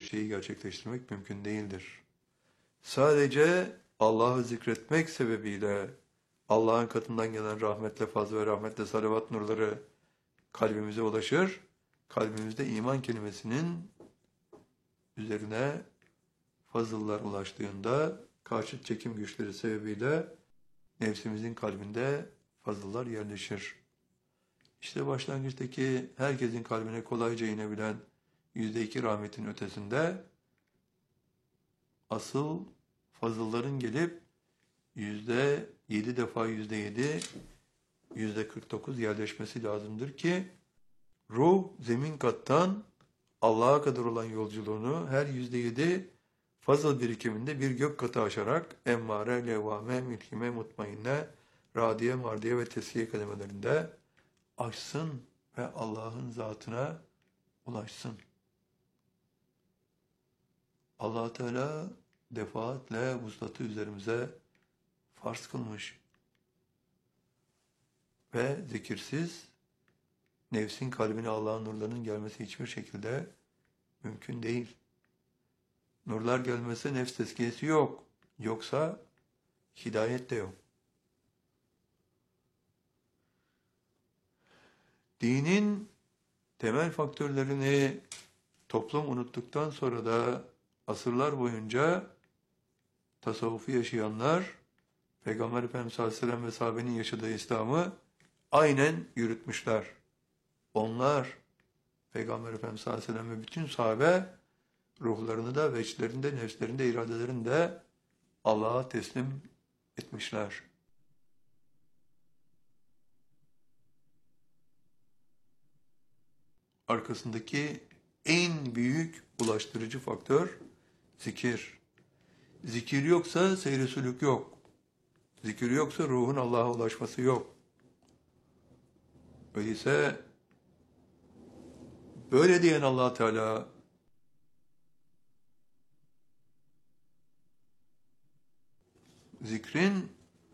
şeyi gerçekleştirmek mümkün değildir. Sadece Allah'ı zikretmek sebebiyle Allah'ın katından gelen rahmetle, fazl ve rahmetle salavat nurları kalbimize ulaşır. Kalbimizde iman kelimesinin üzerine fazıllar ulaştığında karşıt çekim güçleri sebebiyle nefsimizin kalbinde fazıllar yerleşir. İşte başlangıçtaki herkesin kalbine kolayca inebilen %2 rahmetin ötesinde asıl fazılların gelip %7 defa %7, %49 yerleşmesi lazımdır ki ruh zemin kattan Allah'a kadar olan yolculuğunu her %7 fazıl birikiminde bir gök katı aşarak emmare, levvame, mülhime, mutmainne, radiye, mardiye ve tesliye kelimelerinde aşsın ve Allah'ın zatına ulaşsın. Allah Teala defaatle vuslatı üzerimize farz kılmış. Ve zikirsiz nefsin kalbine Allah'ın nurlarının gelmesi hiçbir şekilde mümkün değil. Nurlar gelmese nefs tezkiyesi yok. Yoksa hidayet de yok. Dinin temel faktörlerini toplum unuttuktan sonra da asırlar boyunca tasavvufu yaşayanlar Peygamber Efendimiz sallallahu aleyhi ve sellem ve sahabenin yaşadığı İslam'ı aynen yürütmüşler. Onlar Peygamber Efendimiz sallallahu aleyhi ve sellem ve bütün sahabe ruhlarını da, veçlerini de, nefslerini de, iradelerini de Allah'a teslim etmişler. Arkasındaki en büyük ulaştırıcı faktör zikir. Zikir yoksa seyr-i sülük yok. Zikir yoksa ruhun Allah'a ulaşması yok. Öyleyse böyle diyen Allah Teala zikrin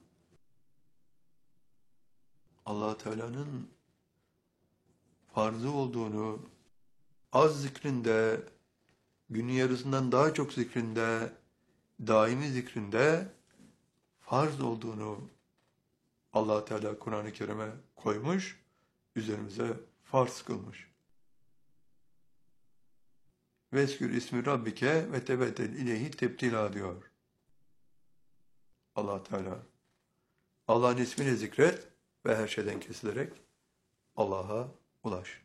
Allah Teala'nın farzı olduğunu, az zikrinde, günün yarısından daha çok zikrinde, daimi zikrinde farz olduğunu Allah Teala Kur'an-ı Kerim'e koymuş, üzerimize farz kılmış. Veskür ismi Rabbike ve tebettel ileyhi tebtila diyor Allah Teala. Allah'ın ismini zikret ve her şeyden kesilerek Allah'a ulaş.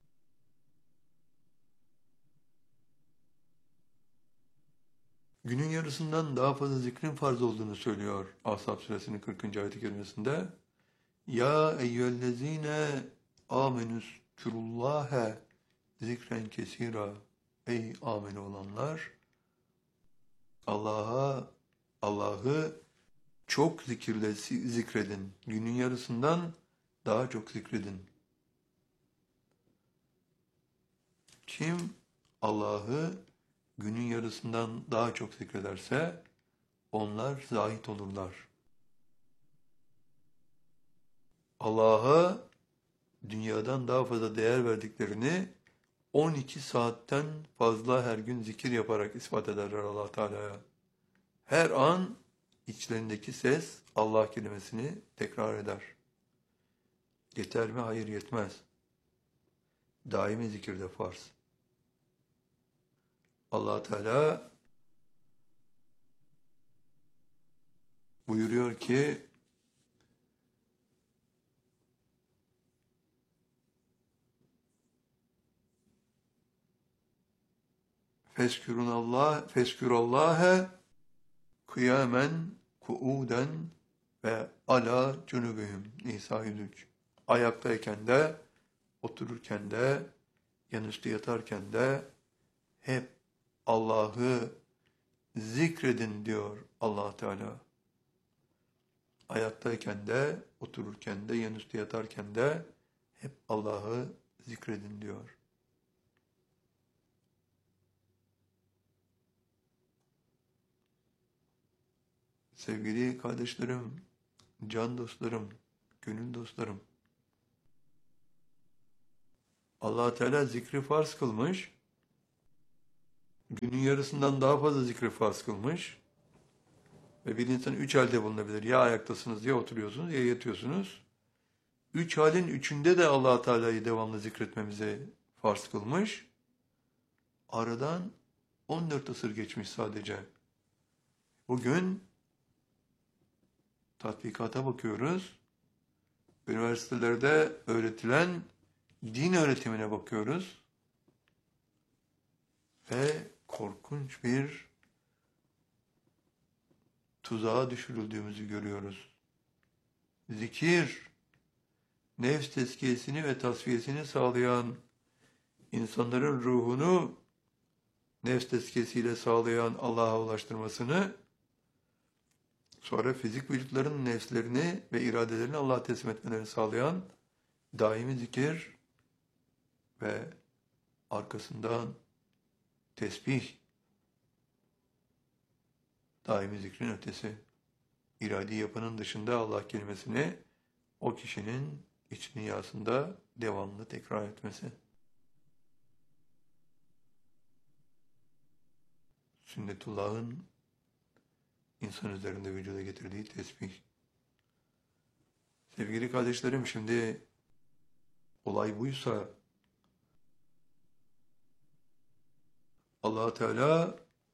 Günün yarısından daha fazla zikrin farz olduğunu söylüyor Ahzab suresinin 40. ayet-i kerimesinde. Ya eyyühellezine amenüzkurullâhe zikren kesira. Ey amin olanlar, Allah'ı çok zikredin. Günün yarısından daha çok zikredin. Kim Allah'ı günün yarısından daha çok zikrederse onlar zahit olurlar. Allah'a dünyadan daha fazla değer verdiklerini 12 saatten fazla her gün zikir yaparak ispat ederler Allah Teala'ya. Her an içlerindeki ses Allah kelimesini tekrar eder. Yeter mi? Hayır, yetmez. Daimi zikirde farz. Allah Teala buyuruyor ki Feskürallâhe kıyamen kuuden ve ala cunubihim. Nisa 103. Ayaktayken de, otururken de, yanüstü yatarken de hep Allah'ı zikredin diyor Allah Teala. Ayaktayken de, otururken de, yanüstü yatarken de hep Allah'ı zikredin diyor. Sevgili kardeşlerim, can dostlarım, gönül dostlarım, Allah Teala zikri farz kılmış. günün yarısından daha fazla zikri farz kılmış. Ve bir insan üç halde bulunabilir. Ya ayaktasınız, ya oturuyorsunuz, ya yatıyorsunuz. Üç halin üçünde de Allah Teala'yı devamlı zikretmemize farz kılmış. Aradan 14 asır geçmiş sadece. Bugün tatbikata bakıyoruz. Üniversitelerde öğretilen din öğretimine bakıyoruz. Ve korkunç bir tuzağa düşürüldüğümüzü görüyoruz. Zikir, nefs tezkiyesini ve tasfiyesini sağlayan, insanların ruhunu nefs tezkiyesiyle sağlayan Allah'a ulaştırmasını, sonra fizik vücutların nefslerini ve iradelerini Allah'a teslim etmelerini sağlayan daimi zikir ve arkasından tesbih, daimi zikrin ötesi, iradi yapının dışında Allah kelimesini o kişinin iç dünyasında devamlı tekrar etmesi. Sünnetullah'ın insan üzerinde vücuda getirdiği tesbih. Sevgili kardeşlerim, şimdi olay buysa Allah Teala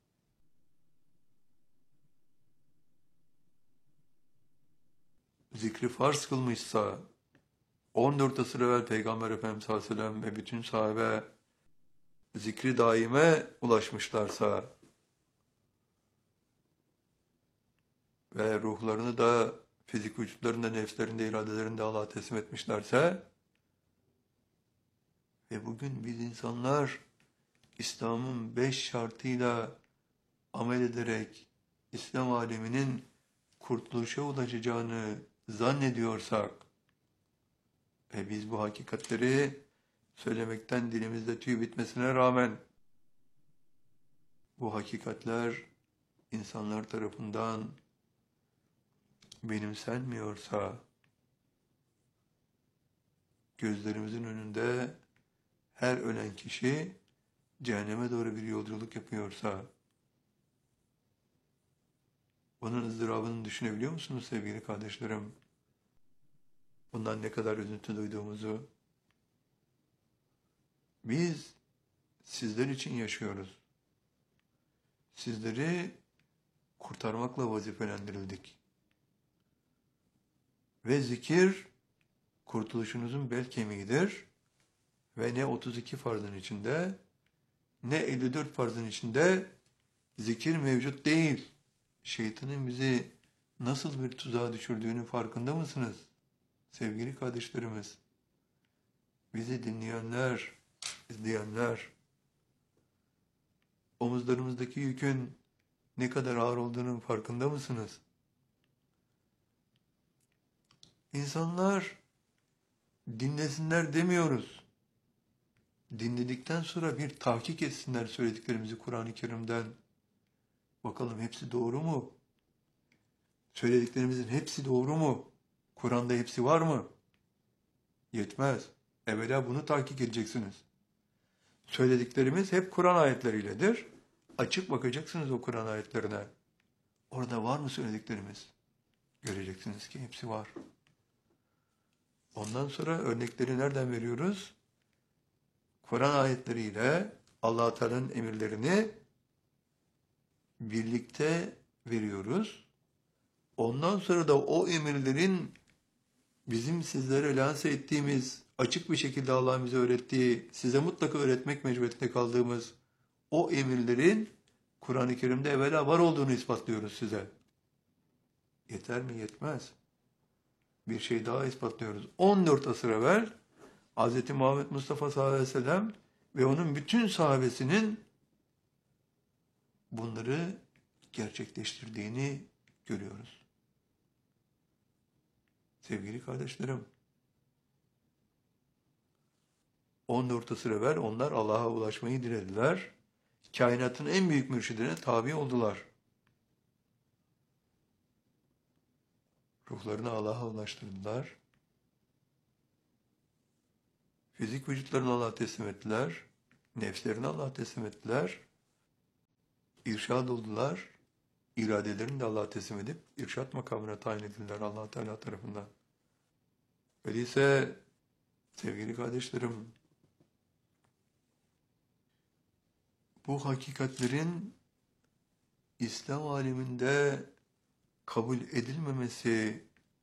zikri farz kılmışsa 14 asır evvel Peygamber Efendimiz sallallahu aleyhi ve sellem ve bütün sahabe zikri daime ulaşmışlarsa ve ruhlarını da fizik vücutlarında, nefslerinde, iradelerinde Allah'a teslim etmişlerse ve bugün biz insanlar İslam'ın 5 şartıyla amel ederek İslam aleminin kurtuluşa ulaşacağını zannediyorsak ve biz bu hakikatleri söylemekten dilimizde tüy bitmesine rağmen bu hakikatler insanlar tarafından benimsenmiyorsa, gözlerimizin önünde her ölen kişi cehenneme doğru bir yolculuk yapıyorsa, bunun ızdırabını düşünebiliyor musunuz sevgili kardeşlerim? Bundan ne kadar üzüntü duyduğumuzu. Biz sizler için yaşıyoruz. Sizleri kurtarmakla vazifelendirildik. Ve zikir kurtuluşunuzun bel kemiğidir. Ve ne 32 farzın içinde, ne 54 farzın içinde zikir mevcut değil. Şeytanın bizi nasıl bir tuzağa düşürdüğünün farkında mısınız? Sevgili kardeşlerimiz, bizi dinleyenler, izleyenler, omuzlarımızdaki yükün ne kadar ağır olduğunun farkında mısınız? İnsanlar dinlesinler demiyoruz. Dinledikten sonra bir tahkik etsinler söylediklerimizi Kur'an-ı Kerim'den. Bakalım hepsi doğru mu? Söylediklerimizin hepsi doğru mu? Kur'an'da hepsi var mı? Yetmez. Evvela bunu tahkik edeceksiniz. Söylediklerimiz hep Kur'an ayetleriyledir. Açıp bakacaksınız o Kur'an ayetlerine. Orada var mı söylediklerimiz? Göreceksiniz ki hepsi var. Ondan sonra örnekleri nereden veriyoruz? Kur'an ayetleriyle Allah Teala'nın emirlerini birlikte veriyoruz. Ondan sonra da o emirlerin bizim sizlere lanse ettiğimiz, açık bir şekilde Allah'ın bize öğrettiği, size mutlaka öğretmek mecburiyetinde kaldığımız o emirlerin Kur'an-ı Kerim'de evvela var olduğunu ispatlıyoruz size. Yeter mi? Yetmez. Bir şey daha ispatlıyoruz. 14 asır evvel Hz. Muhammed Mustafa sallallahu aleyhi ve sellem ve onun bütün sahabesinin bunları gerçekleştirdiğini görüyoruz. Sevgili kardeşlerim, 14 asır evvel onlar Allah'a ulaşmayı dilediler. Kainatın en büyük mürşidine tabi oldular. Ruhlarını Allah'a ulaştırdılar. Fizik vücutlarını Allah'a teslim ettiler. Nefslerini Allah'a teslim ettiler. irşad oldular. İradelerini de Allah'a teslim edip irşat makamına tayin edildiler Allah Teala tarafından. Öyleyse sevgili kardeşlerim, bu hakikatlerin İslam aleminde kabul edilmemesi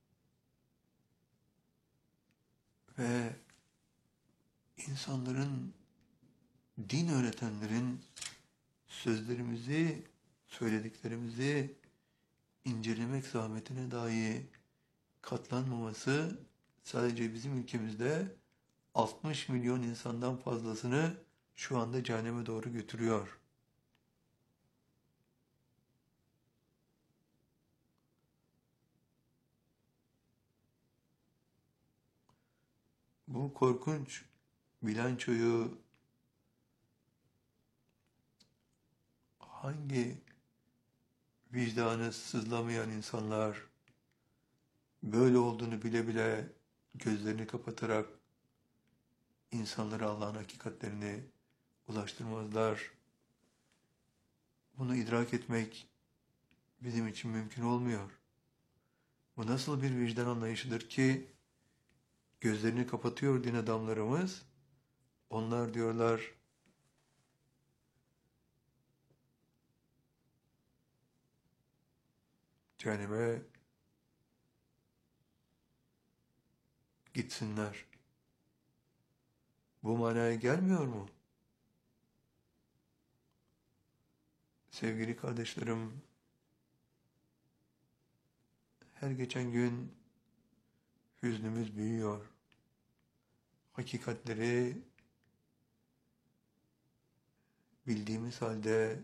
ve insanların, din öğretenlerin sözlerimizi, söylediklerimizi incelemek zahmetine dahi katlanmaması sadece bizim ülkemizde 60 milyon insandan fazlasını şu anda cehenneme doğru götürüyor. Bu korkunç bilançoyu hangi vicdanı sızlamayan insanlar böyle olduğunu bile bile gözlerini kapatarak insanlara Allah'ın hakikatlerini ulaştırmazlar? Bunu idrak etmek bizim için mümkün olmuyor. Bu nasıl bir vicdan anlayışıdır ki gözlerini kapatıyor din adamlarımız. Onlar diyorlar cehenneme gitsinler. Bu manaya gelmiyor mu? Sevgili kardeşlerim, her geçen gün hüznümüz büyüyor. Hakikatleri bildiğimiz halde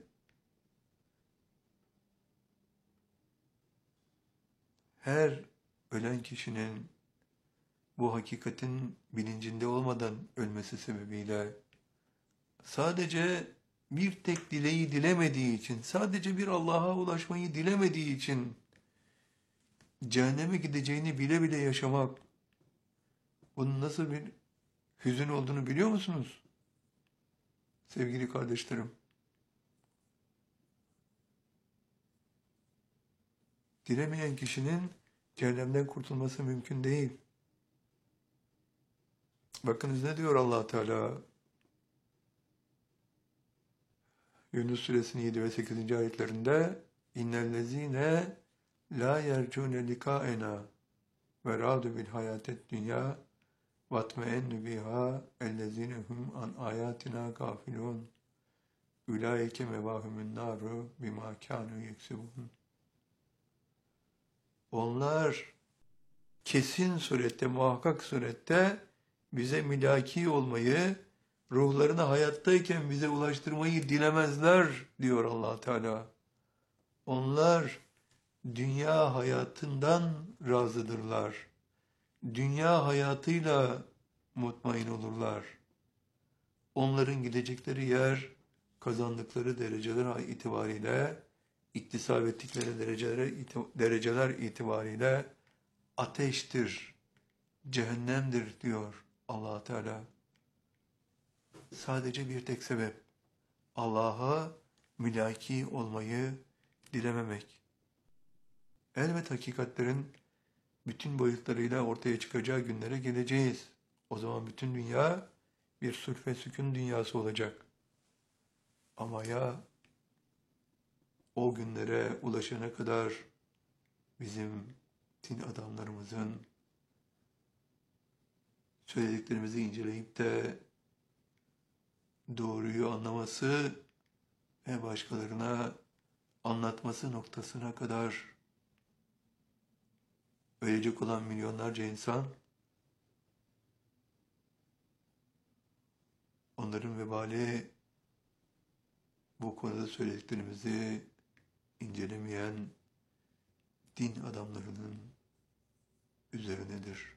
her ölen kişinin bu hakikatin bilincinde olmadan ölmesi sebebiyle sadece bir tek dileği dilemediği için, sadece bir Allah'a ulaşmayı dilemediği için cehenneme gideceğini bile bile yaşamak, bunun nasıl bir hüzün olduğunu biliyor musunuz? Sevgili kardeşlerim, dilemeyen kişinin cehennemden kurtulması mümkün değil. Bakınız ne diyor Allah Teala? Yunus suresinin 7 ve 8. ayetlerinde İnnellezîne lâ yercûne likâena ve râdu bil hayâted dünya vatmeennü bihâ ellezîne hum an âyâtina gâfilûn ulaike mevâhumün nâru bimâ kânû yeksibûn. Onlar kesin surette, muhakkak surette bize mülaki olmayı, ruhlarını hayattayken bize ulaştırmayı dilemezler diyor Allah Teala. Onlar dünya hayatından razıdırlar. Dünya hayatıyla mutmain olurlar. Onların gidecekleri yer, kazandıkları dereceler itibariyle, iktisap ettikleri dereceler itibariyle ateştir, cehennemdir diyor Allah Teala. Sadece bir tek sebep, Allah'a mülaki olmayı dilememek. Elbet hakikatlerin bütün boyutlarıyla ortaya çıkacağı günlere geleceğiz. O zaman bütün dünya bir sulh ve sükun dünyası olacak. Ama ya o günlere ulaşana kadar bizim din adamlarımızın söylediklerimizi inceleyip de doğruyu anlaması ve başkalarına anlatması noktasına kadar ölecek olan milyonlarca insan, onların vebali bu konuda söylediklerimizi incelemeyen din adamlarının üzerinedir.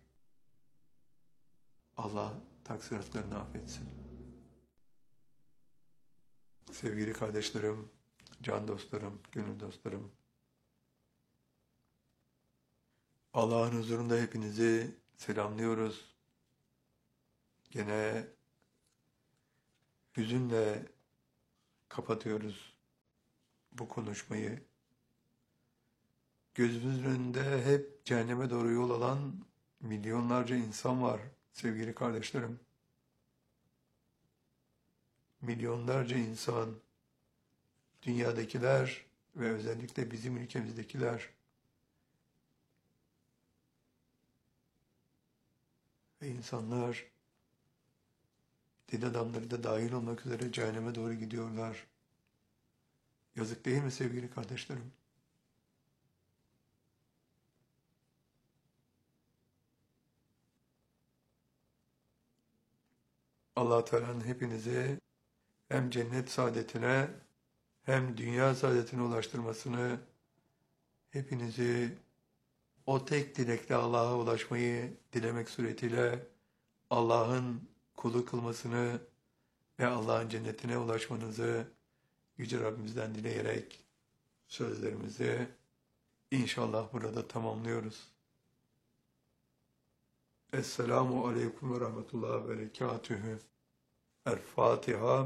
Allah taksiratlarını affetsin. Sevgili kardeşlerim, can dostlarım, gönül dostlarım, Allah'ın huzurunda hepinizi selamlıyoruz. Gene hüzünle kapatıyoruz bu konuşmayı. Gözümüzün önünde hep cehenneme doğru yol alan milyonlarca insan var sevgili kardeşlerim. Milyonlarca insan, dünyadakiler ve özellikle bizim ülkemizdekiler ve insanlar, din adamları da dahil olmak üzere cehenneme doğru gidiyorlar. Yazık değil mi sevgili kardeşlerim? Allah Teala'nın hepinizi hem cennet saadetine hem dünya saadetine ulaştırmasını, hepinizi o tek dilekle Allah'a ulaşmayı dilemek suretiyle Allah'ın kulu kılmasını ve Allah'ın cennetine ulaşmanızı Yüce Rabbimizden dileyerek sözlerimizi inşallah burada tamamlıyoruz. Esselamu Aleyküm ve Rahmetullah ve Berekatühü. El Fatiha.